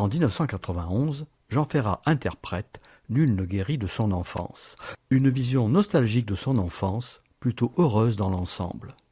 En 1991, Jean Ferrat interprète Nul ne guérit de son enfance, une vision nostalgique de son enfance, plutôt heureuse dans l'ensemble.